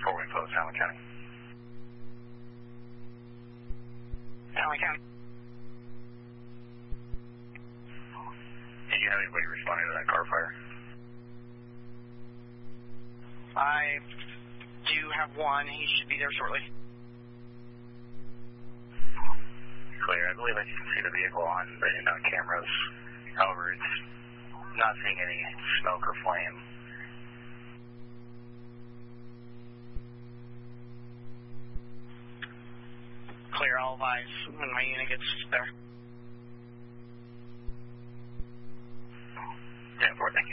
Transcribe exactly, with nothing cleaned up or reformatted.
Fort Wayne Post, Allen County. Allen County. Did you have anybody responding to that car fire? I do have one. He should be there shortly. Clear. I believe I can see the vehicle on the in-out cameras. However, it's not seeing any smoke or flame. Clear, all eyes when my unit gets there. Yeah, Fort, thank you.